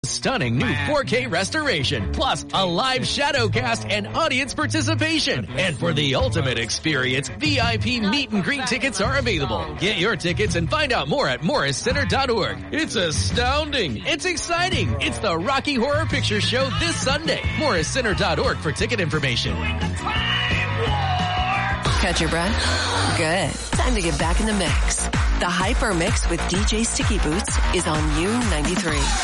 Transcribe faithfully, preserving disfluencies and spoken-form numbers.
Stunning new four K restoration, plus a live shadow cast and audience participation. And for the ultimate experience, V I P meet and greet tickets are available. Get your tickets and find out more at morris center dot org. It's astounding. It's exciting. It's the Rocky Horror Picture Show this Sunday. morris center dot org for ticket information. Catch your breath? Good. Time to get back in the mix. The Hyper Mix with D J Sticky Boots is on U ninety-three.